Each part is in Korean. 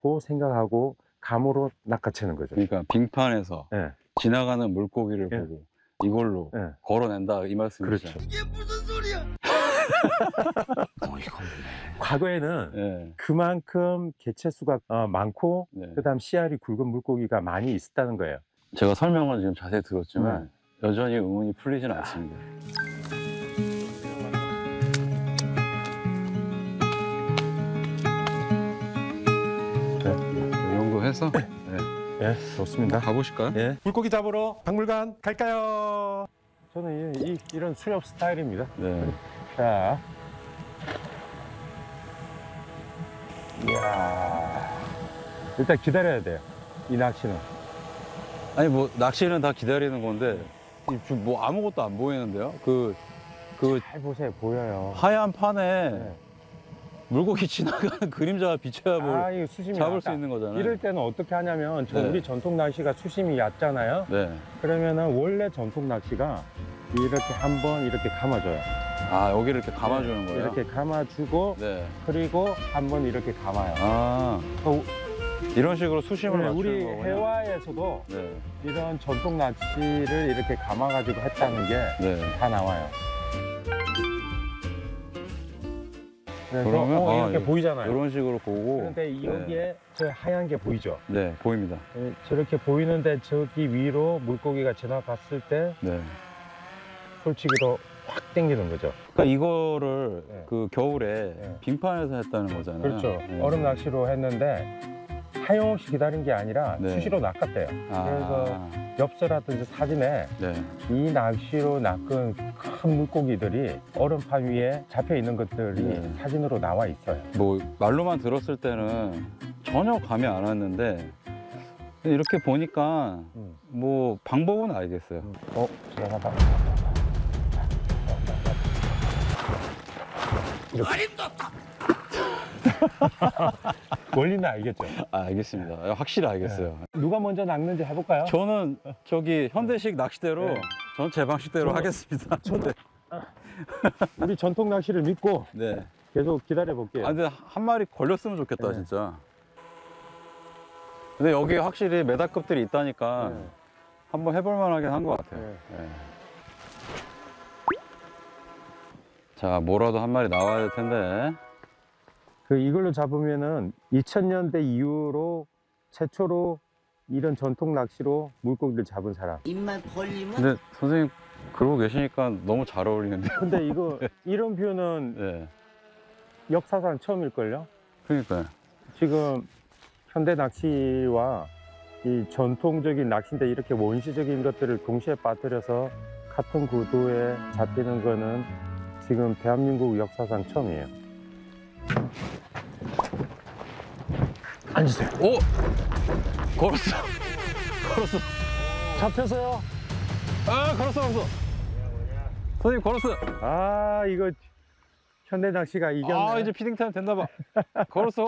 생각하고 감으로 낚아채는 거죠. 그러니까 빙판에서 예. 지나가는 물고기를 예. 보고 이걸로 예. 걸어낸다 이 말씀이시죠? 그렇죠. 이게 무슨 소리야? 어이가 없네. 과거에는 예. 그만큼 개체수가 많고 네. 그다음 씨알이 굵은 물고기가 많이 있었다는 거예요. 제가 설명을 지금 자세히 들었지만 여전히 의문이 풀리진 않습니다. 이 정도 해서 예, 좋습니다. 가보실까요? 예. 물고기 잡으러 박물관 갈까요? 저는 이런 수협 스타일입니다. 네. 자. 이야. 일단 기다려야 돼요. 이 낚시는. 아니 뭐 낚시는 다 기다리는 건데 뭐 아무것도 안 보이는데요? 그 잘 보세요. 보여요. 하얀 판에 네. 물고기 지나가는 그림자가 비쳐야 뭘 이거 수심이 잡을 얕다. 수 있는 거잖아요. 이럴 때는 어떻게 하냐면 네. 우리 전통 낚시가 수심이 얕잖아요. 네. 그러면은 원래 전통 낚시가 이렇게 한번 이렇게 감아줘요. 아 여기를 이렇게 감아주는 거예요? 이렇게 감아주고 네. 그리고 한번 이렇게 감아요. 아 이런 식으로 수심을 네, 맞추는 우리 거군요. 해와에서도 네. 이런 전통 낚시를 이렇게 감아가지고 했다는 게 다 네. 나와요. 그래서 그러면 이렇게 보이잖아요. 이런 식으로 보고. 그런데 여기에 저 하얀 게 보이죠? 네, 보입니다. 저렇게 보이는데 저기 위로 물고기가 지나갔을 때 네. 솔직히로 확 당기는 거죠. 그러니까 이거를 네. 그 겨울에 네. 빙판에서 했다는 거잖아요. 그렇죠. 네. 얼음 낚시로 했는데 하염없이 기다린 게 아니라 네. 수시로 낚았대요. 그래서 엽서라든지 사진에 네. 이 낚시로 낚은 큰 물고기들이 얼음판 위에 잡혀 있는 것들이 네. 사진으로 나와 있어요. 뭐 말로만 들었을 때는 전혀 감이 안 왔는데 이렇게 보니까 뭐 방법은 알겠어요. 지나가봐. 원리는 알겠죠? 아, 알겠습니다. 확실히 알겠어요. 누가 먼저 낚는지 해볼까요? 저는 저기 현대식 낚시대로 네. 저는 제 방식대로 하겠습니다. 네. 우리 전통 낚시를 믿고 네. 계속 기다려 볼게요. 아, 근데 한 마리 걸렸으면 좋겠다, 네. 진짜. 근데 여기 확실히 메다급들이 있다니까 네. 한번 해볼 만하긴 한 것 같아요. 네. 네. 자, 뭐라도 한 마리 나와야 될 텐데. 이걸로 잡으면은 2000년대 이후로 최초로 이런 전통 낚시로 물고기를 잡은 사람. 입만 벌리면 근데 선생님 그러고 계시니까 너무 잘 어울리는데요. 근데 이런 뷰는 네. 역사상 처음일걸요? 그러니까요. 지금 현대 낚시와 이 전통적인 낚시인데 이렇게 원시적인 것들을 동시에 빠뜨려서 같은 구도에 잡히는 거는 지금 대한민국 역사상 처음이에요. 앉으세요. 오! 걸었어. 걸었어. 잡혔어요. 아, 걸었어. 선생님 걸었어. 이거 현대 낚시가 이겼네. 아, 이제 피딩 타임 됐나 봐. 걸었어.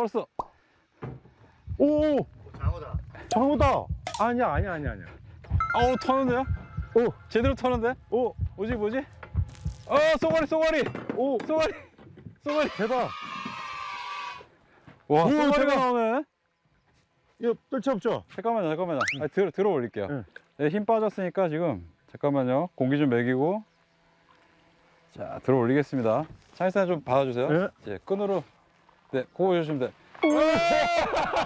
오! 장어다. 장어다. 아니야. 아우, 터는데요? 오! 제대로 터는데? 오! 뭐지? 쏘가리. 오! 쏘가리. 대박. 와, 오, 쏘가리가 대박. 나오네. 이거 뜰채 없죠? 잠깐만요. 아, 들어 올릴게요. 응. 네, 힘 빠졌으니까 지금 잠깐만요. 공기 좀 먹이고. 자, 들어 올리겠습니다. 차이사 좀 받아주세요. 네. 이제 끈으로. 네, 그거 해주시면 돼.